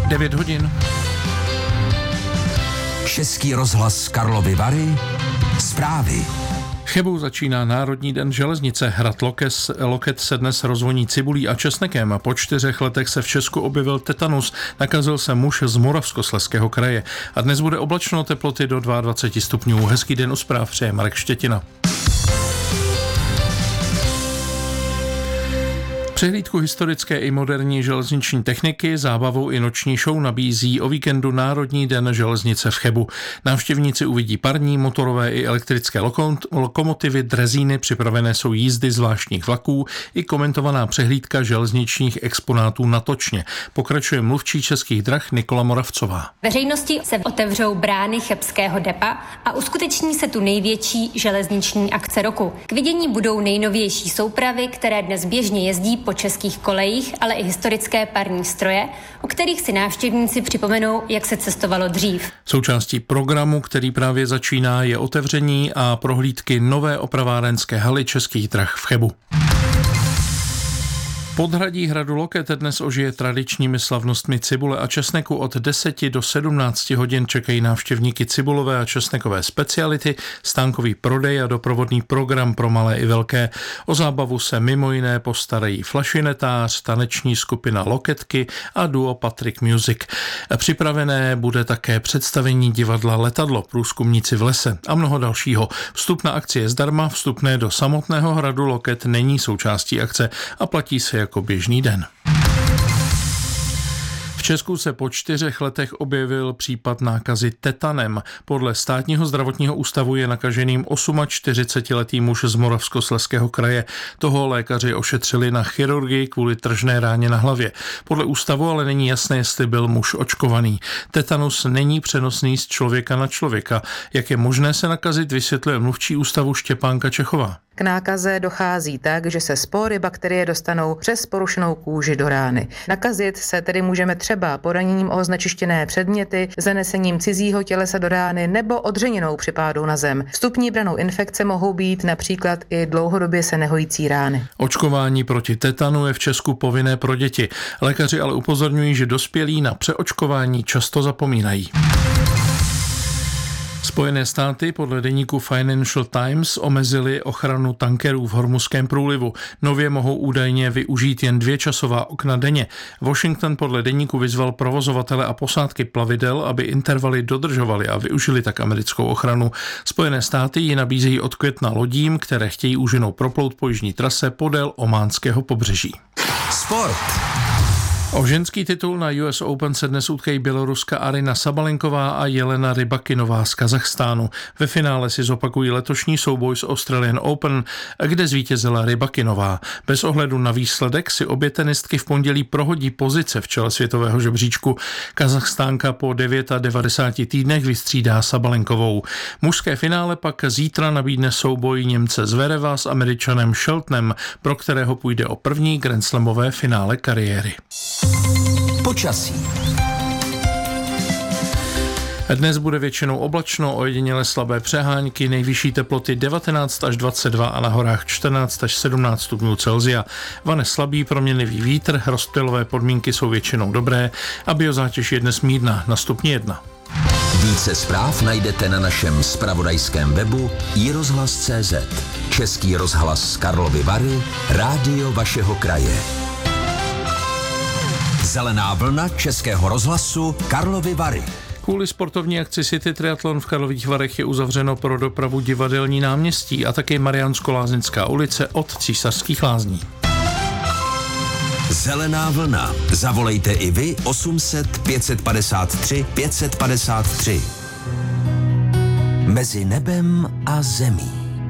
9 hodin. Český rozhlas Karlovy Vary. Zprávy. V Chebu začíná Národní den železnice. Hrad Loket se dnes rozvoní cibulí a česnekem. Po 4 letech se v Česku objevil tetanus. Nakazil se muž z Moravskoslezského kraje. A dnes bude oblačno, teploty do 22 stupňů. Hezký den u zpráv přeje Marek Štětina. Přehlídku historické i moderní železniční techniky, zábavou i noční show nabízí o víkendu Národní den železnice v Chebu. Návštěvníci uvidí parní, motorové i elektrické lokomotivy, drezíny, připravené jsou jízdy zvláštních vlaků i komentovaná přehlídka železničních exponátů na točně. Pokračuje mluvčí Českých drah Nikola Moravcová. Veřejnosti se otevřou brány chebského depa a uskuteční se tu největší železniční akce roku. K vidění budou nejnovější soupravy, které dnes běžně jezdí po českých kolejích, ale i historické parní stroje, o kterých si návštěvníci připomenou, jak se cestovalo dřív. Součástí programu, který právě začíná, je otevření a prohlídky nové opravárenské haly Českých drah v Chebu. Podhradí hradu Loket dnes ožije tradičními slavnostmi cibule a česneku. Od 10 do 17 hodin čekají návštěvníky cibulové a česnekové speciality, stánkový prodej a doprovodný program pro malé i velké. O zábavu se mimo jiné postarají flašinetář, taneční skupina Loketky a duo Patrick Music. Připravené bude také představení divadla Letadlo, Průzkumníci v lese a mnoho dalšího. Vstup na akci je zdarma, vstupné do samotného hradu Loket není součástí akce a platí se jako běžný den. V Česku se po 4 letech objevil případ nákazy tetanem. Podle Státního zdravotního ústavu je nakaženým 48letý muž z Moravskoslezského kraje. Toho lékaři ošetřili na chirurgii kvůli tržné ráně na hlavě. Podle ústavu ale není jasné, jestli byl muž očkovaný. Tetanus není přenosný z člověka na člověka. Jak je možné se nakazit, vysvětluje mluvčí ústavu Štěpánka Čechová. K nákaze dochází tak, že se spory bakterie dostanou přes porušenou kůži do rány. Nakazit se tedy můžeme třeba poraněním o znečištěné předměty, zanesením cizího tělesa do rány nebo odřeninou při pádu na zem. Vstupní branou infekce mohou být například i dlouhodobě se nehojící rány. Očkování proti tetanu je v Česku povinné pro děti. Lékaři ale upozorňují, že dospělí na přeočkování často zapomínají. Spojené státy podle deníku Financial Times omezily ochranu tankerů v Hormuzském průlivu. Nově mohou údajně využít jen 2 časová okna denně. Washington podle deníku vyzval provozovatele a posádky plavidel, aby intervaly dodržovali a využili tak americkou ochranu. Spojené státy ji nabízejí od května lodím, které chtějí úžinou proplout po jižní trase podél ománského pobřeží. Sport. O ženský titul na US Open se dnes utkají Běloruska Aryna Sabalenková a Jelena Rybakinová z Kazachstánu. Ve finále si zopakují letošní souboj z Australian Open, kde zvítězila Rybakinová. Bez ohledu na výsledek si obě tenistky v pondělí prohodí pozice v čele světového žebříčku. Kazachstánka po 99 týdnech vystřídá Sabalenkovou. Mužské finále pak zítra nabídne souboj Němce Zvereva s Američanem Sheltonem, pro kterého půjde o první grandslamové finále kariéry. Počasí. Dnes bude většinou oblačno, ojediněle slabé přehánky, nejvyšší teploty 19 až 22 a na horách 14 až 17 stupňů Celsia. Vane slabý proměnlivý vítr, rozptylové podmínky jsou většinou dobré a biozátěž je dnes mírná na stupni 1. Více zpráv najdete na našem zpravodajském webu iRozhlas.cz. Český rozhlas Karlovy Vary, rádio vašeho kraje. Zelená vlna Českého rozhlasu Karlovy Vary. Kvůli sportovní akci City Triathlon v Karlových Varech je uzavřeno pro dopravu Divadelní náměstí a také Mariánsko-Lázeňská ulice od Císařských lázní. Zelená vlna. Zavolejte i vy 800 553 553. Mezi nebem a zemí.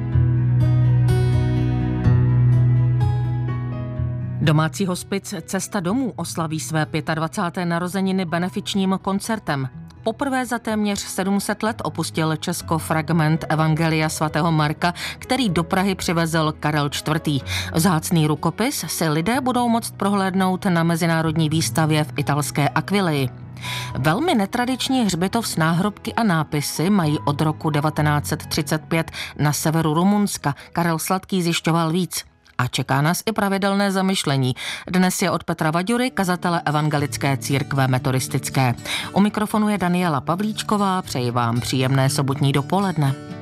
Domácí hospic Cesta domů oslaví své 25. narozeniny benefičním koncertem. Poprvé za téměř 700 let opustil Česko fragment Evangelia svatého Marka, který do Prahy přivezl Karel IV. Vzácný rukopis si lidé budou moct prohlédnout na mezinárodní výstavě v italské Aquileji. Velmi netradiční hřbitov s náhrobky a nápisy mají od roku 1935 na severu Rumunska. Karel Sladký zjišťoval víc. A čeká nás i pravidelné zamyšlení. Dnes je od Petra Vaďury, kazatele Evangelické církve metodistické. U mikrofonu je Daniela Pavlíčková, přeji vám příjemné sobotní dopoledne.